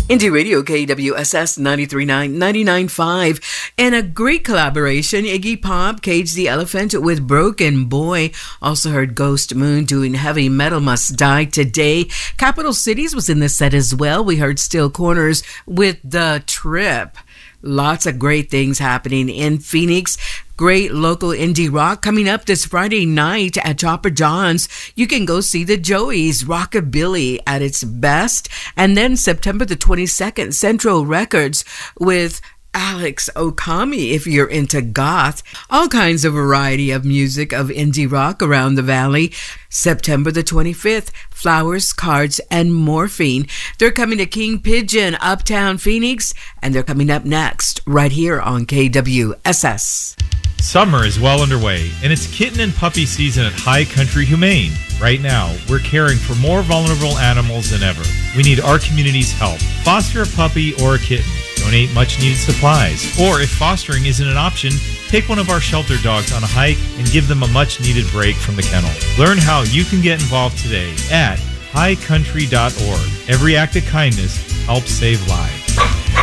Indie Radio KWSS 93.9, 99.5. And a great collaboration, Iggy Pop, Cage the Elephant with Broken Boy. Also heard Ghost Moon doing Heavy Metal Must Die Today. Capital Cities was in the set as well. We heard Still Corners with The Trip. Lots of great things happening in Phoenix. Great local indie rock coming up this Friday night at Chopper John's. You can go see the Joeys, Rockabilly at its best. And then September the 22nd, Central Records with Alex Okami if you're into goth. All kinds of variety of music of indie rock around the valley. September the 25th, Flowers, Cards, and Morphine. They're coming to King Pigeon, Uptown Phoenix, and they're coming up next right here on KWSS. Summer is well underway, and it's kitten and puppy season at High Country Humane. Right now, we're caring for more vulnerable animals than ever. We need our community's help. Foster a puppy or a kitten. Donate much-needed supplies. Or if fostering isn't an option, take one of our shelter dogs on a hike and give them a much-needed break from the kennel. Learn how you can get involved today at highcountry.org. Every act of kindness helps save lives.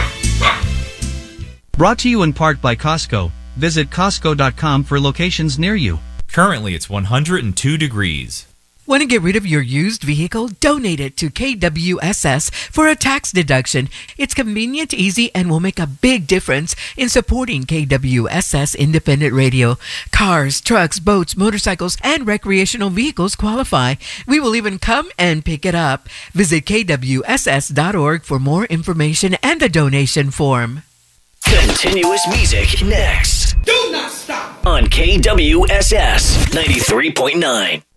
Brought to you in part by Costco. Visit Costco.com for locations near you. Currently, it's 102 degrees. Want to get rid of your used vehicle? Donate it to KWSS for a tax deduction. It's convenient, easy, and will make a big difference in supporting KWSS Independent Radio. Cars, trucks, boats, motorcycles, and recreational vehicles qualify. We will even come and pick it up. Visit KWSS.org for more information and a donation form. Continuous music next. Do not stop. On KWSS 93.9.